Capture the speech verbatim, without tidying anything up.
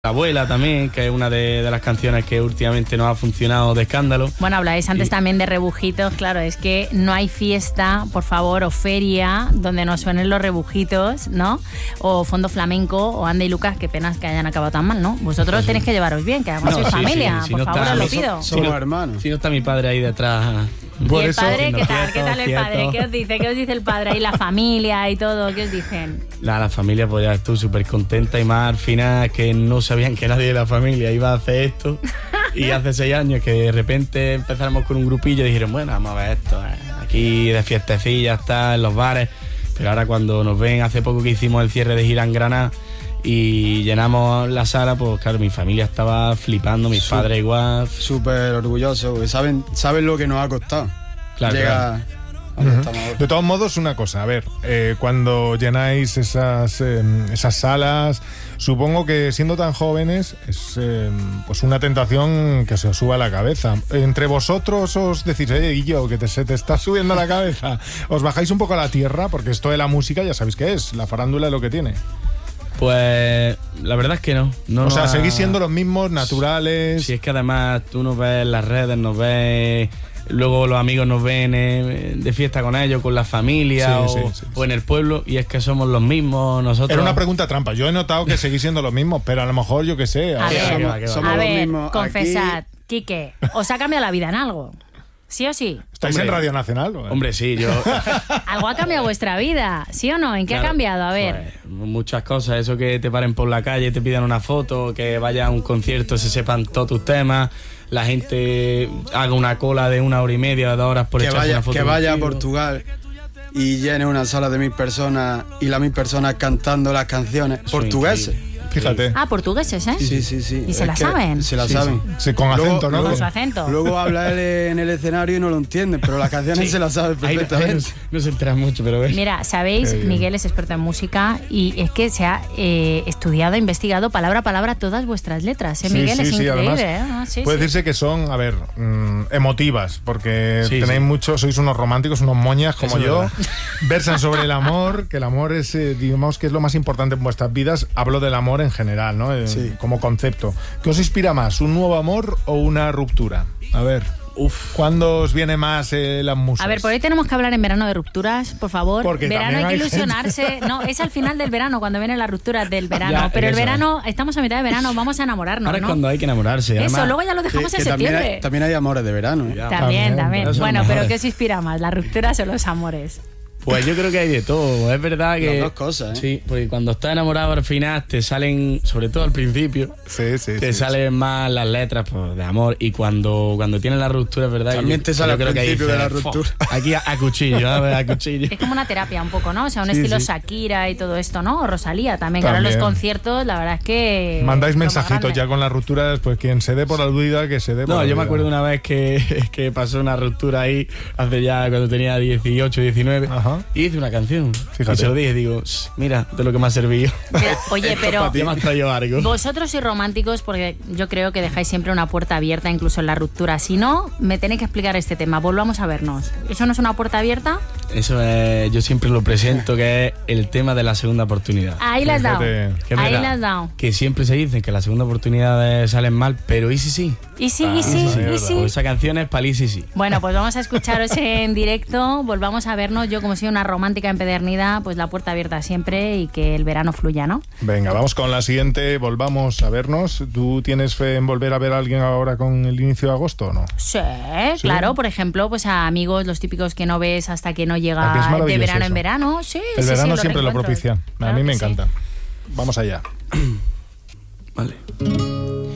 La abuela también, que es una de, de las canciones que últimamente nos ha funcionado de escándalo. Bueno, habláis antes y... también de rebujitos, claro, es que no hay fiesta, por favor, o feria donde nos suenen los rebujitos, ¿no? O fondo flamenco, o Anda y Lucas, qué penas que hayan acabado tan mal, ¿no? Vosotros pues tenéis sí. que llevaros bien, que además no, sois sí, familia, sí, si por no favor, está, os lo pido. Somos si no, hermanos. Si no está mi padre ahí detrás... Por ¿Y el padre eso, qué tal? ¿Qué tal el quieto. padre? ¿Qué os dice? ¿Qué os dice el padre? ¿Y la familia y todo? ¿Qué os dicen? La, la familia pues ya estuvo súper contenta y más al final que no sabían que nadie de la familia iba a hacer esto. Y hace seis años que de repente empezáramos con un grupillo y dijeron, bueno, vamos a ver esto, eh. aquí de fiestecillas, está en los bares. Pero ahora cuando nos ven, hace poco que hicimos el cierre de gira en Granada y llenamos la sala, pues claro, mi familia estaba flipando, mis Sup- padres igual. Súper orgullosos, porque saben, saben lo que nos ha costado. Claro, Llega claro. Uh-huh. De todos modos, una cosa, a ver, eh, cuando llenáis esas, eh, esas salas, supongo que siendo tan jóvenes es eh, pues una tentación que se os suba a la cabeza. Entre vosotros os decís, eh, Guillo, que te, se te está subiendo a la cabeza. Os bajáis un poco a la tierra, porque esto de la música ya sabéis qué es, la farándula es lo que tiene. Pues la verdad es que no. no o sea, ha... seguís siendo los mismos, naturales. Si es que además tú nos ves en las redes, nos ves, luego los amigos nos ven eh, de fiesta con ellos, con la familia sí, o, sí, sí, o en el pueblo, y es que somos los mismos nosotros. Era una pregunta trampa. Yo he notado que seguís siendo los mismos, pero a lo mejor yo qué sé. A, a ver, somos, va, somos a los ver mismos confesad, aquí. Quique, ¿os ha cambiado la vida en algo? ¿Sí o sí? ¿Estáis hombre, en Radio Nacional? ¿o? Hombre, sí, yo... Algo ha cambiado vuestra vida, ¿sí o no? ¿En qué claro, ha cambiado? A ver. Pues, muchas cosas, eso que te paren por la calle, te pidan una foto, que vayas a un concierto, se sepan todos tus temas, la gente haga una cola de una hora y media, dos horas por que echarse vaya, una foto. Que vaya a Portugal y llene una sala de mil personas y las mil personas cantando las canciones eso portugueses. Fíjate. Ah, portugueses, ¿eh? Sí, sí, sí. ¿Y se la saben? Se la sí, saben. Sí, sí, con acento, luego, ¿no? Con su acento. Luego habla él en el escenario y no lo entienden, pero las canciones sí. se las saben perfectamente. Ahí no, no, no se enteran mucho, pero ves. Mira, sabéis, Miguel es experto en música y es que se ha eh, estudiado, investigado palabra a palabra todas vuestras letras, ¿eh, sí, Miguel? Sí, es sí, increíble, además, ¿eh? Ah, sí, puede sí. decirse que son, a ver, mmm, emotivas, porque sí, tenéis sí. mucho, sois unos románticos, unos moñas como Eso yo. es Versan sobre el amor, que el amor es, eh, digamos, que es lo más importante en vuestras vidas. Hablo del amor en general, ¿no? Eh, sí. Como concepto. ¿Qué os inspira más, un nuevo amor o una ruptura? A ver, Uf. ¿cuándo os viene más eh, las musas? A ver, por ahí tenemos que hablar en verano de rupturas, por favor. Porque verano hay que hay ilusionarse. gente... No, es al final del verano, cuando vienen las rupturas del verano. Ya, pero el eso, verano, estamos a mitad de verano, vamos a enamorarnos, Ahora ¿no? es cuando hay que enamorarse. Eso, además, luego ya lo dejamos que, en que septiembre. También hay, también hay amores de verano. ¿eh? Ya. También, también. También. Bueno, pero ¿qué os inspira más, las rupturas o los amores? Pues yo creo que hay de todo. Es verdad que... Las dos cosas, ¿eh? Sí, porque cuando estás enamorado al final te salen, sobre todo al principio, Sí, sí, te sí, salen sí. más las letras pues, de amor. Y cuando, cuando tienes la ruptura, es verdad. También yo, te sale yo creo al que ahí principio de la dices, ruptura. Aquí a, a cuchillo, a, ver, a cuchillo. Es como una terapia un poco, ¿no? O sea, un Sí, estilo sí. Shakira y todo esto, ¿no? O Rosalía también, que ahora en los También. conciertos, la verdad es que... Mandáis lo más mensajitos grande. ya con las rupturas, pues quien se dé por aludida, que se dé por No, yo aludida. me acuerdo una vez que, que pasó una ruptura ahí, hace ya cuando tenía dieciocho, diecinueve, Ajá. y hice una canción. Fíjate. Y se lo dije, digo, mira, de lo que me ha servido. Mira, oye, pero... Ya me has traído algo. Vosotros sois románticos porque yo creo que dejáis siempre una puerta abierta, incluso en la ruptura. Si no, me tenéis que explicar este tema. Volvamos a vernos. ¿Eso no es una puerta abierta? Eso es, yo siempre lo presento, que es el tema de la segunda oportunidad. Ahí la has dado. Fíjate. Que es Ahí verdad, la has dado. que siempre se dice que las segundas oportunidades salen mal, pero ¿y si sí? Y sí, Ah, y sí, sí, y verdad. sí. Pues esa canción es para y sí, sí. Bueno, pues vamos a escucharos en directo, volvamos a vernos. Yo, como soy una romántica empedernida, pues la puerta abierta siempre y que el verano fluya, ¿no? Venga, vamos con la siguiente, volvamos a vernos. ¿Tú tienes fe en volver a ver a alguien ahora con el inicio de agosto o no? Sí, ¿Sí? claro, por ejemplo, pues a amigos, los típicos que no ves hasta que no Ah, que es llega de maravilloso verano eso. en verano. Sí, El sí, verano sí, siempre lo reencuentros. propicia. A Claro mí que me sí. encanta. Vamos allá. Vale.